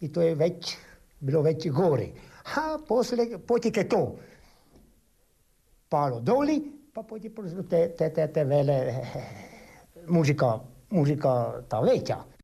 i to je bilo već gori. A potem je to palo doli, pa potem te vele muzika ta veća.